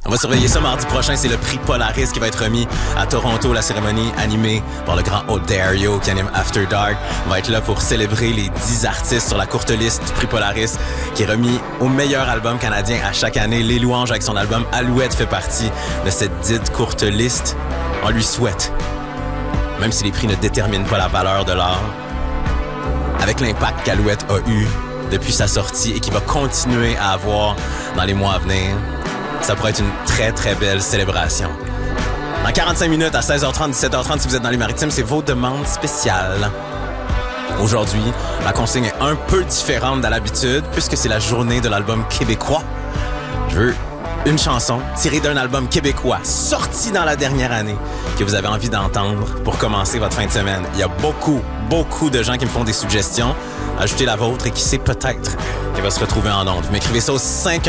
On va surveiller ça mardi prochain. C'est le prix Polaris qui va être remis à Toronto. La cérémonie animée par le grand O'Dario qui anime After Dark. On va être là pour célébrer les 10 artistes sur la courte liste du prix Polaris qui est remis au meilleur album canadien à chaque année. Les Louanges avec son album Alouette fait partie de cette dite courte liste. On lui souhaite, même si les prix ne déterminent pas la valeur de l'art, avec l'impact qu'Alouette a eu depuis sa sortie et qui va continuer à avoir dans les mois à venir, ça pourrait être une très, très belle célébration. Dans 45 minutes, à 16h30, 17h30, si vous êtes dans les Maritimes, c'est vos demandes spéciales. Aujourd'hui, la consigne est un peu différente de l'habitude, puisque c'est la journée de l'album québécois. Je veux une chanson tirée d'un album québécois sorti dans la dernière année que vous avez envie d'entendre pour commencer votre fin de semaine. Il y a beaucoup de gens qui me font des suggestions. Ajoutez la vôtre et qui sait, peut-être qu'elle va se retrouver en ondes. Vous m'écrivez ça au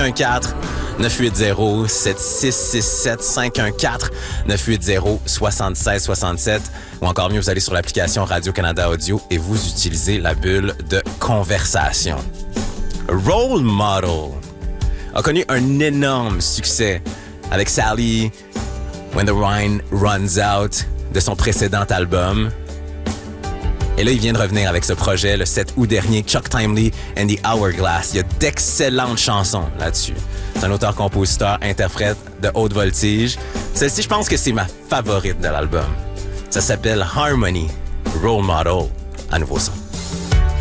514-980-7667, 514-980-7667, ou encore mieux, vous allez sur l'application Radio-Canada Audio et vous utilisez la bulle de conversation. Role Model a connu un énorme succès avec Sally, When the Wine Runs Out, de son précédent album. Et là, il vient de revenir avec ce projet le 7 août dernier, Chuck Timely and the Hourglass. Il y a d'excellentes chansons là-dessus. C'est un auteur-compositeur-interprète de haute voltige. Celle-ci, je pense que c'est ma favorite de l'album. Ça s'appelle Harmony, Role Model, à nouveau son.